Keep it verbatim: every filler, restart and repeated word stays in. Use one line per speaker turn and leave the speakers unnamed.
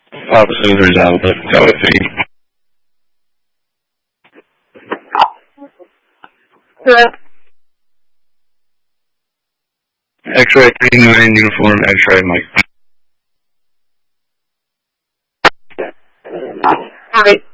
Officer Rizal, but go with me.
Hello?
X-ray three nine, uniform, X-ray, Mike.
Alright.